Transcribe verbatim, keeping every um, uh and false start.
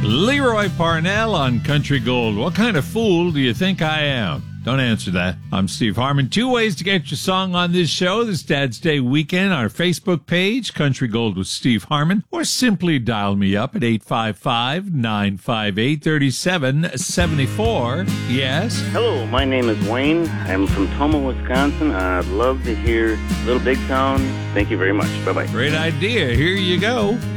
Leroy Parnell on Country Gold. What kind of fool do you think I am? Don't answer that. I'm Steve Harmon. Two ways to get your song on this show. This Dad's Day weekend, our Facebook page, Country Gold with Steve Harmon, or simply dial me up at eight five five, nine five eight, three seven seven four. Yes? Hello, my name is Wayne. I'm from Toma, Wisconsin. I'd love to hear Little Big Town. Thank you very much. Bye-bye. Great idea. Here you go.